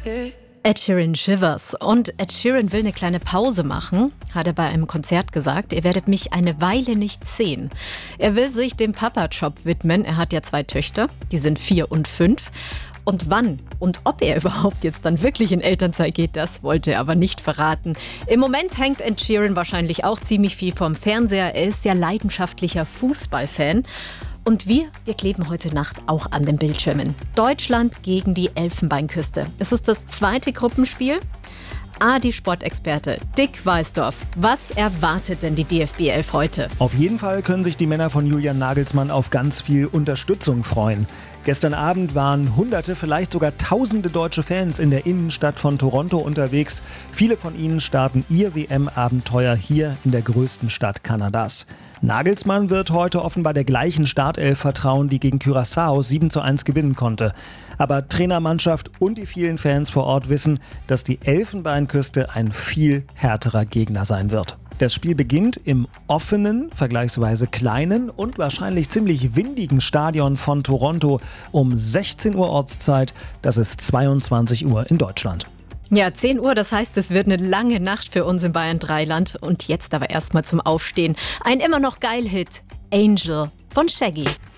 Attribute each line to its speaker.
Speaker 1: Ed Sheeran Shivers. Und Ed Sheeran will eine kleine Pause machen, hat er bei einem Konzert gesagt. Ihr werdet mich eine Weile nicht sehen. Er will sich dem Papa-Job widmen. Er hat ja 2 Töchter, die sind 4 und 5. Und wann und ob er überhaupt jetzt dann wirklich in Elternzeit geht, das wollte er aber nicht verraten. Im Moment hängt Ed Sheeran wahrscheinlich auch ziemlich viel vorm Fernseher. Er ist ja leidenschaftlicher Fußballfan. Und wir kleben heute Nacht auch an den Bildschirmen. Deutschland gegen die Elfenbeinküste. Es ist das 2. Gruppenspiel. Die-Sportexperte Dick Weisdorf. Was erwartet denn die DFB 11 heute?
Speaker 2: Auf jeden Fall können sich die Männer von Julian Nagelsmann auf ganz viel Unterstützung freuen. Gestern Abend waren Hunderte, vielleicht sogar Tausende deutsche Fans in der Innenstadt von Toronto unterwegs. Viele von ihnen starten ihr WM-Abenteuer hier in der größten Stadt Kanadas. Nagelsmann wird heute offenbar der gleichen Startelf vertrauen, die gegen Curaçao 7:1 gewinnen konnte. Aber Trainermannschaft und die vielen Fans vor Ort wissen, dass die Elfenbeinküste ein viel härterer Gegner sein wird. Das Spiel beginnt im offenen, vergleichsweise kleinen und wahrscheinlich ziemlich windigen Stadion von Toronto um 16 Uhr Ortszeit. Das ist 22 Uhr in Deutschland.
Speaker 1: Ja, 10 Uhr, das heißt, es wird eine lange Nacht für uns im Bayern 3-Land. Und jetzt aber erstmal zum Aufstehen. Ein immer noch geil Hit, Angel von Shaggy.